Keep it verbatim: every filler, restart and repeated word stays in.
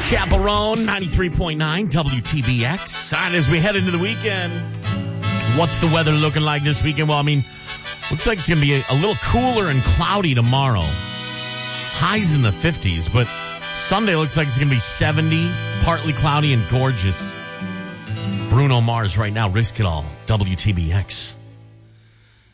Chaperone, ninety-three point nine W T B X. And as we head into the weekend, what's the weather looking like this weekend? Well, I mean, looks like it's going to be a, a little cooler and cloudy tomorrow. Highs in the fifties, but Sunday looks like it's going to be seventy, partly cloudy and gorgeous. Bruno Mars right now, Risk It All, W T B X.